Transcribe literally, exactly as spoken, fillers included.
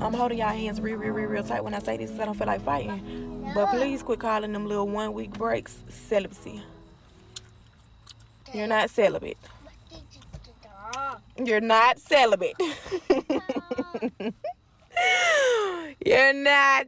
I'm holding y'all hands real, real, real, real tight when I say this because I don't feel like fighting. But please quit calling them little one week breaks celibacy. You're not celibate. You're not celibate. You're not